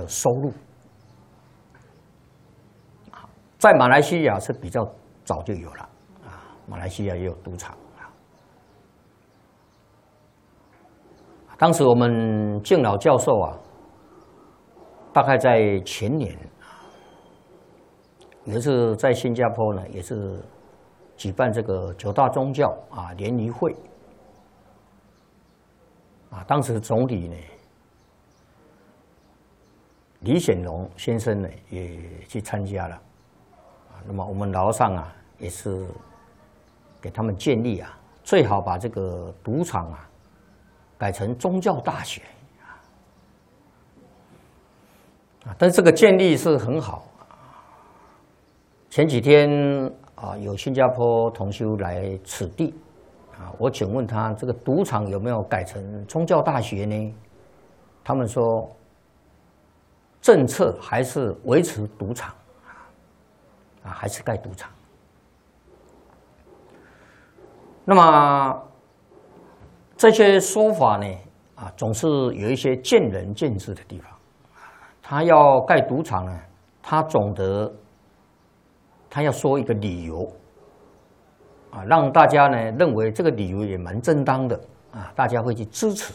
收入。在马来西亚是比较早就有了啊，马来西亚也有赌场啊。当时我们敬老教授啊，大概在前年有一次在新加坡呢，也是举办这个9大宗教啊联谊会啊，当时总理呢李显龙先生呢也去参加了啊。那么我们劳上啊也是给他们建议啊，最好把这个赌场啊改成宗教大学啊。但是这个建议是很好。前几天啊，有新加坡同修来此地啊，我请问他这个赌场有没有改成宗教大学呢？他们说政策还是维持赌场啊，还是盖赌场。那么这些说法呢啊，总是有一些见仁见智的地方。他要盖赌场呢，他要说一个理由啊，让大家呢认为这个理由也蛮正当的啊，大家会去支持。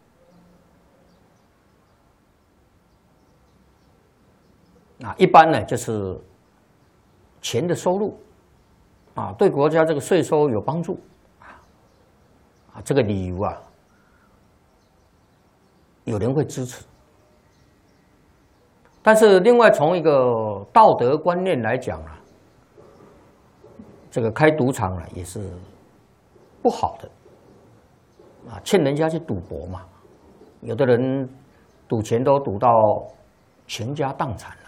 啊，一般呢就是钱的收入啊，对国家这个税收有帮助啊，这个理由啊，有人会支持。但是另外从一个道德观念来讲啊，这个开赌场呢也是不好的啊，欠人家去赌博嘛，有的人赌钱都赌到倾家荡产了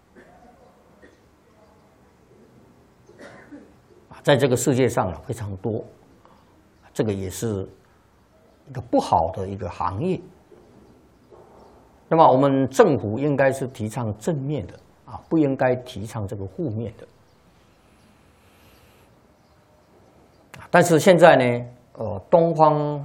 啊，在这个世界上啊非常多，这个也是一个不好的一个行业。那么我们政府应该是提倡正面的啊，不应该提倡这个负面的。但是现在呢，东方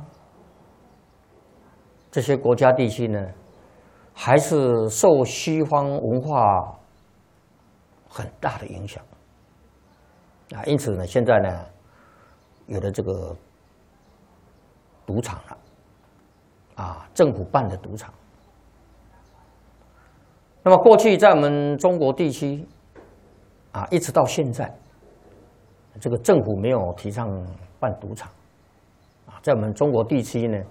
这些国家地区呢，还是受西方文化很大的影响啊，因此呢，现在呢，有了这个赌场了啊，政府办的赌场。那么过去在我们中国地区啊，一直到现在，这个政府没有提倡办赌场啊，在我们中国地区呢，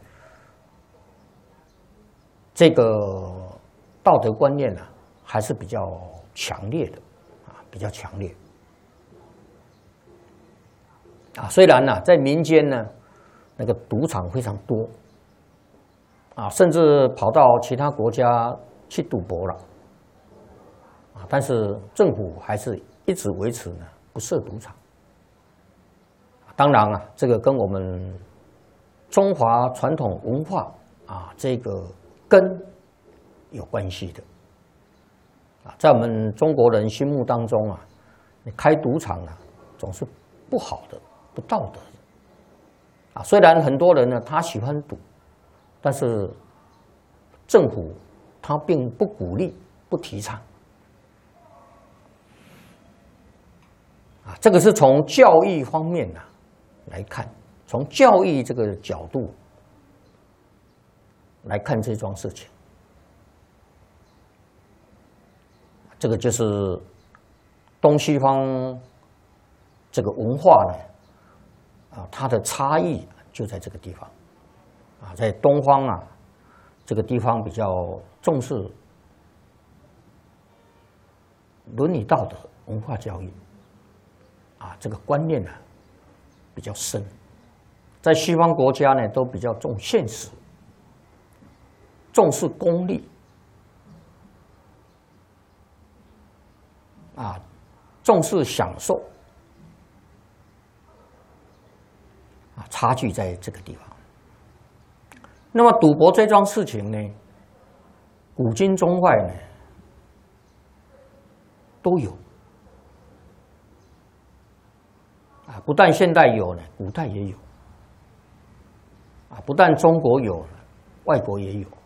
这个道德观念呢还是比较强烈的啊，比较强烈啊。虽然呢，在民间呢，那个赌场非常多啊，甚至跑到其他国家去赌博了。但是政府还是一直维持呢不设赌场。当然啊，这个跟我们中华传统文化啊这个根有关系的啊，在我们中国人心目当中啊，你开赌场啊总是不好的、不道德的啊。虽然很多人呢他喜欢赌，但是政府他并不鼓励、不提倡。这个是从教育方面来看，从教育这个角度来看这桩事情。这个就是东西方这个文化呢，它的差异就在这个地方啊，在东方啊这个地方比较重视伦理道德、文化教育。啊，这个观念呢比较深，在西方国家呢都比较重现实，重视功利，啊，重视享受，啊，差距在这个地方。那么赌博这桩事情呢，古今中外呢都有。啊，不但现代有呢，古代也有。啊，不但中国有，外国也有。